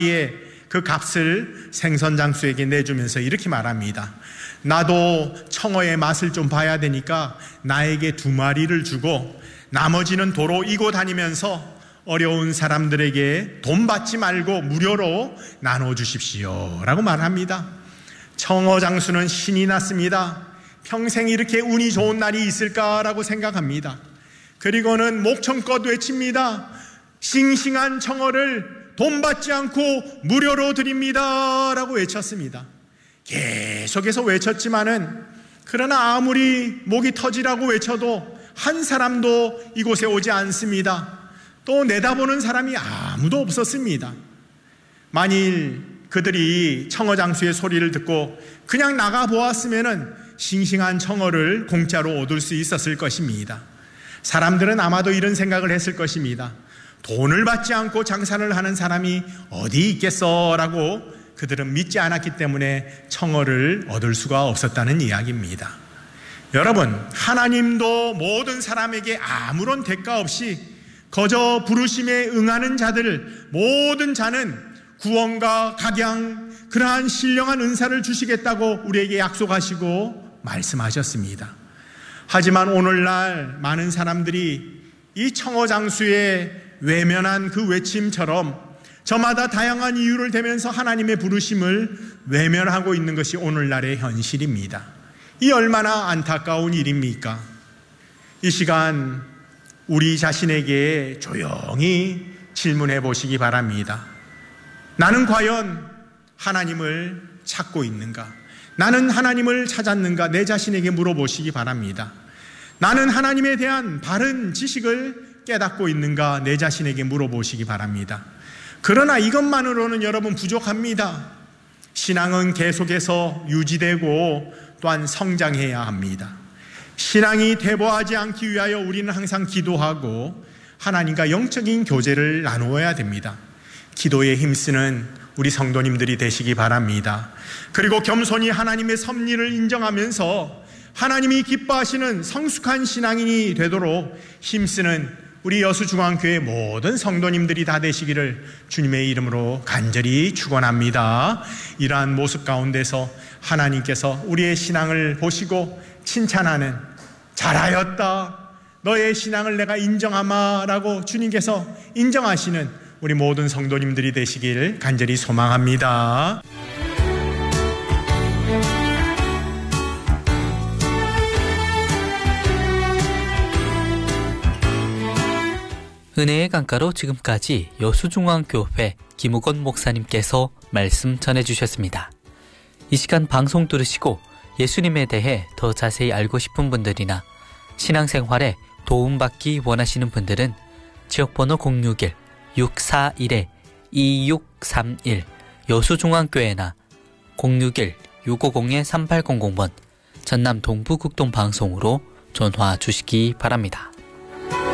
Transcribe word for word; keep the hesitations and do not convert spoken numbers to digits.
그 값을 생선장수에게 내주면서 이렇게 말합니다. 나도 청어의 맛을 좀 봐야 되니까 나에게 두 마리를 주고 나머지는 도로 이고 다니면서 어려운 사람들에게 돈 받지 말고 무료로 나눠주십시오 라고 말합니다. 청어장수는 신이 났습니다. 평생 이렇게 운이 좋은 날이 있을까라고 생각합니다. 그리고는 목청껏 외칩니다. 싱싱한 청어를 돈 받지 않고 무료로 드립니다 라고 외쳤습니다. 계속해서 외쳤지만은 그러나 아무리 목이 터지라고 외쳐도 한 사람도 이곳에 오지 않습니다. 또 내다보는 사람이 아무도 없었습니다. 만일 그들이 청어장수의 소리를 듣고 그냥 나가보았으면은 싱싱한 청어를 공짜로 얻을 수 있었을 것입니다. 사람들은 아마도 이런 생각을 했을 것입니다. 돈을 받지 않고 장사를 하는 사람이 어디 있겠어 라고 그들은 믿지 않았기 때문에 청어를 얻을 수가 없었다는 이야기입니다. 여러분, 하나님도 모든 사람에게 아무런 대가 없이 거저 부르심에 응하는 자들, 모든 자는 구원과 각양, 그러한 신령한 은사를 주시겠다고 우리에게 약속하시고 말씀하셨습니다. 하지만 오늘날 많은 사람들이 이 청어장수의 외면한 그 외침처럼 저마다 다양한 이유를 대면서 하나님의 부르심을 외면하고 있는 것이 오늘날의 현실입니다. 이 얼마나 안타까운 일입니까? 이 시간 우리 자신에게 조용히 질문해 보시기 바랍니다. 나는 과연 하나님을 찾고 있는가? 나는 하나님을 찾았는가? 내 자신에게 물어보시기 바랍니다. 나는 하나님에 대한 바른 지식을 깨닫고 있는가? 내 자신에게 물어보시기 바랍니다. 그러나 이것만으로는 여러분 부족합니다. 신앙은 계속해서 유지되고 또한 성장해야 합니다. 신앙이 퇴보하지 않기 위하여 우리는 항상 기도하고 하나님과 영적인 교제를 나누어야 됩니다. 기도에 힘쓰는 우리 성도님들이 되시기 바랍니다. 그리고 겸손히 하나님의 섭리를 인정하면서 하나님이 기뻐하시는 성숙한 신앙인이 되도록 힘쓰는 우리 여수중앙교회 모든 성도님들이 다 되시기를 주님의 이름으로 간절히 축원합니다. 이러한 모습 가운데서 하나님께서 우리의 신앙을 보시고 칭찬하는 잘하였다, 너의 신앙을 내가 인정하마 라고 주님께서 인정하시는 우리 모든 성도님들이 되시기를 간절히 소망합니다. 은혜의 강가로 지금까지 여수중앙교회 김우건 목사님께서 말씀 전해주셨습니다. 이 시간 방송 들으시고 예수님에 대해 더 자세히 알고 싶은 분들이나 신앙생활에 도움받기 원하시는 분들은 지역번호 공육일 육사일 이육삼일 여수중앙교회나 공육일 육오공 삼팔공공 번 전남 동부국동방송으로 전화 주시기 바랍니다.